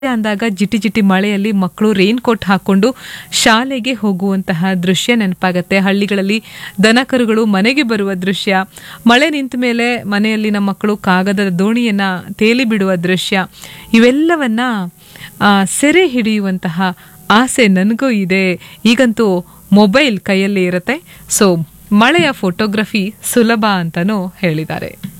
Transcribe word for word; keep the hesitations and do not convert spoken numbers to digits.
ಅಂದಾಗ ಜಿಟಿ ಜಿಟಿ ಮಳೆಯಲ್ಲಿ ಮಕ್ಕಳು ರೈನ್ ಕೋಟ್ ಹಾಕೊಂಡು ಶಾಲೆಗೆ ಹೋಗುವಂತಹ ದೃಶ್ಯ ನೆನಪಾಗತ್ತೆ. ಹಳ್ಳಿಗಳಲ್ಲಿ ದನಕರುಗಳು ಮನೆಗೆ ಬರುವ ದೃಶ್ಯ, ಮಳೆ ನಿಂತ ಮೇಲೆ ಮನೆಯಲ್ಲಿನ ಮಕ್ಕಳು ಕಾಗದದ ದೋಣಿಯನ್ನ ತೇಲಿ ಬಿಡುವ ದೃಶ್ಯ, ಇವೆಲ್ಲವನ್ನ ಆ, ಸೆರೆ ಹಿಡಿಯುವಂತಹ ಆಸೆ ನನಗೂ ಇದೆ. ಈಗಂತೂ ಮೊಬೈಲ್ ಕೈಯಲ್ಲಿ ಇರುತ್ತೆ, ಸೊ ಮಳೆಯ ಫೋಟೋಗ್ರಫಿ ಸುಲಭ ಅಂತಾನೂ ಹೇಳಿದ್ದಾರೆ.